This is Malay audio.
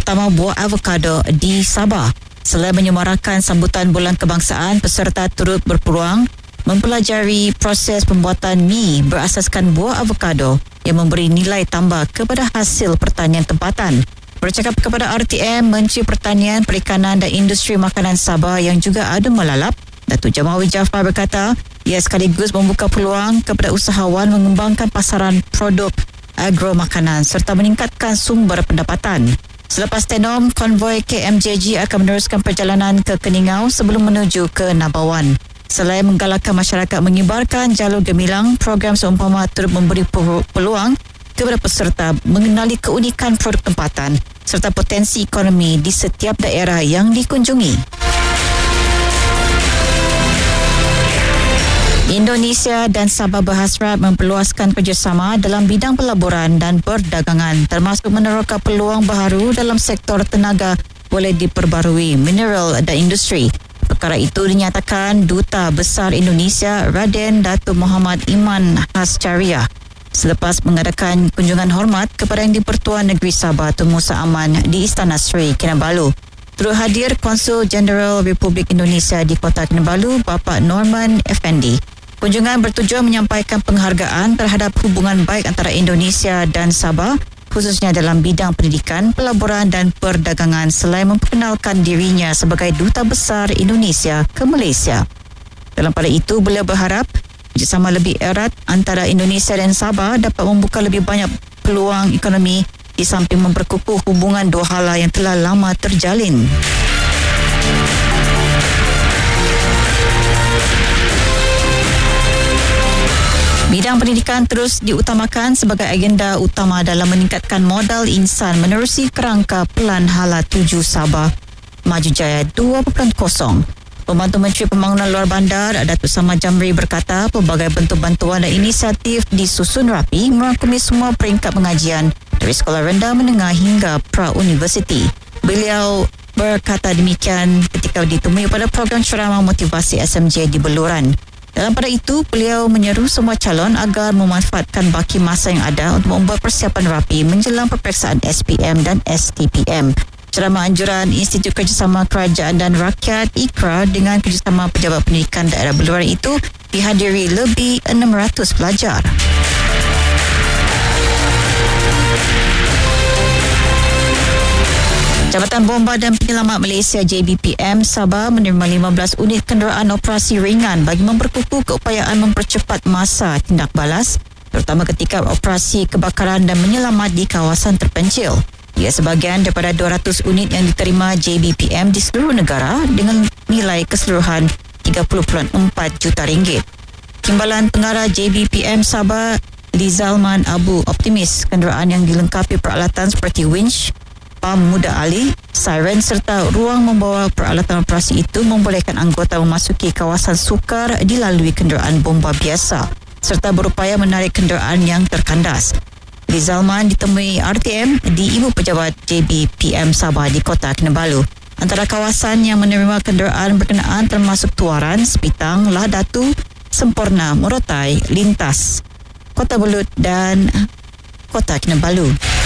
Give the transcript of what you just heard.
terutama buah avokado di Sabah. Selain menyemarakan sambutan Bulan Kebangsaan, peserta turut berpeluang mempelajari proses pembuatan mi berasaskan buah avokado yang memberi nilai tambah kepada hasil pertanian tempatan. Bercakap kepada RTM, Menteri Pertanian, Perikanan dan Industri Makanan Sabah yang juga ada melalap, Datuk Jamawi Jaafar berkata, ia sekaligus membuka peluang kepada usahawan mengembangkan pasaran produk agro makanan serta meningkatkan sumber pendapatan. Selepas Tenom, konvoi KMJG akan meneruskan perjalanan ke Keningau sebelum menuju ke Nabawan. Selain menggalakkan masyarakat mengibarkan jalur gemilang, program seumpama turut memberi peluang kepada peserta mengenali keunikan produk tempatan serta potensi ekonomi di setiap daerah yang dikunjungi. Indonesia dan Sabah berhasrat memperluaskan kerjasama dalam bidang pelaburan dan perdagangan, termasuk meneroka peluang baharu dalam sektor tenaga boleh diperbarui, mineral dan industri. Perkara itu dinyatakan Duta Besar Indonesia Raden Datuk Muhammad Iman Hascariah selepas mengadakan kunjungan hormat kepada Yang di-Pertuan Negeri Sabah Tun Musa Aman di Istana Sri Kinabalu. Turut hadir Konsul Jeneral Republik Indonesia di Kota Kinabalu, Bapa Norman Effendi. Kunjungan bertujuan menyampaikan penghargaan terhadap hubungan baik antara Indonesia dan Sabah, khususnya dalam bidang pendidikan, pelaburan dan perdagangan, selain memperkenalkan dirinya sebagai Duta Besar Indonesia ke Malaysia. Dalam pada itu, beliau berharap kerjasama lebih erat antara Indonesia dan Sabah dapat membuka lebih banyak peluang ekonomi di samping memperkukuh hubungan dua hala yang telah lama terjalin. Bidang pendidikan terus diutamakan sebagai agenda utama dalam meningkatkan modal insan menerusi kerangka Pelan Hala 7 Sabah Maju Jaya 2.0. Pembantu Menteri Pembangunan Luar Bandar Datuk Samad Jamri berkata pelbagai bentuk bantuan dan inisiatif disusun rapi merangkumi semua peringkat pengajian dari sekolah rendah, menengah hingga pra-universiti. Beliau berkata demikian ketika ditemui pada program ceramah motivasi SMJ di Beluran. Dalam pada itu, beliau menyeru semua calon agar memanfaatkan baki masa yang ada untuk membuat persiapan rapi menjelang peperiksaan SPM dan STPM. Ceramah anjuran Institut Kerjasama Kerajaan dan Rakyat IKRA dengan kerjasama Pejabat Pendidikan Daerah Beluran itu dihadiri lebih 600 pelajar. Jabatan Bomba dan Penyelamat Malaysia JBPM Sabah menerima 15 unit kenderaan operasi ringan bagi memperkukuh keupayaan mempercepat masa tindak balas, terutama ketika operasi kebakaran dan menyelamat di kawasan terpencil. Ia sebahagian daripada 200 unit yang diterima JBPM di seluruh negara dengan nilai keseluruhan 30.4 juta ringgit. Timbalan Pengarah JBPM Sabah Lizalman Abu optimis kenderaan yang dilengkapi peralatan seperti winch, pam muda alih, siren serta ruang membawa peralatan operasi itu membolehkan anggota memasuki kawasan sukar dilalui kenderaan bomba biasa serta berupaya menarik kenderaan yang terkandas. Lizalman ditemui RTM di Ibu Pejabat JBPM Sabah di Kota Kinabalu. Antara kawasan yang menerima kenderaan berkenaan termasuk Tuaran, Sepitang, Lah Datu, Semporna, Morotai, Lintas, Kota Belud dan Kota Kinabalu.